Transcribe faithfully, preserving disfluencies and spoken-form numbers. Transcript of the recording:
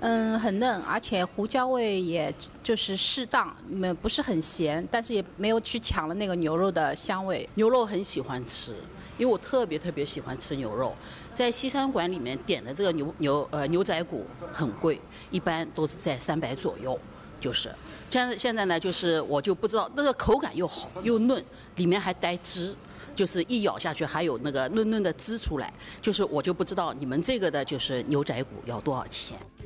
嗯，很嫩，而且胡椒味也就是适当，没不是很咸，但是也没有去抢了那个牛肉的香味。 牛肉很喜欢吃，因为我特别特别喜欢吃牛肉。在西餐馆里面点的这个牛牛呃牛仔骨很贵，一般都是在三百左右。就是现在现在呢，就是我就不知道那个口感又好又嫩，里面还带汁。就是一咬下去还有那个嫩嫩的汁出来，就是我就不知道你们这个的就是牛仔骨要多少钱。